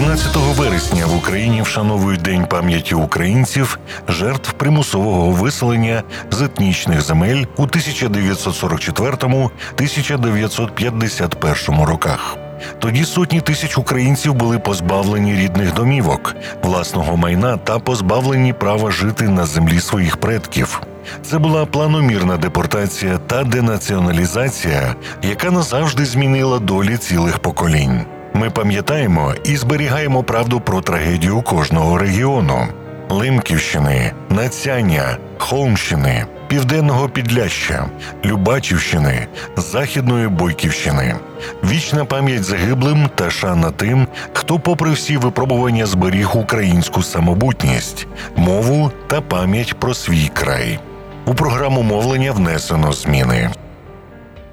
17 вересня в Україні вшановують День пам'яті українців, жертв примусового виселення з етнічних земель у 1944-1951 роках. Тоді сотні тисяч українців були позбавлені рідних домівок, власного майна та позбавлені права жити на землі своїх предків. Це була планомірна депортація та денаціоналізація, яка назавжди змінила долі цілих поколінь. Ми пам'ятаємо і зберігаємо правду про трагедію кожного регіону – Лемківщини, Нацяння, Холмщини, Південного Підляшшя, Любачівщини, Західної Бойківщини. Вічна пам'ять загиблим та шана тим, хто попри всі випробування зберіг українську самобутність, мову та пам'ять про свій край. У програму мовлення внесено зміни.